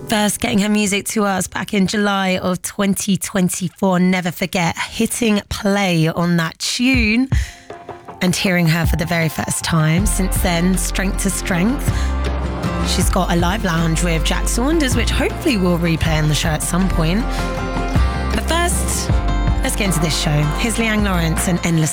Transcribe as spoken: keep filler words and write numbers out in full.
First getting her music to us back in July of twenty twenty-four. Never forget hitting play on that tune and hearing her for the very first time. Since then, strength to strength. She's got a live lounge with Jack Saunders, which hopefully we'll replay on the show at some point. But first, let's get into this show. Here's Leanne Lawrence and Endless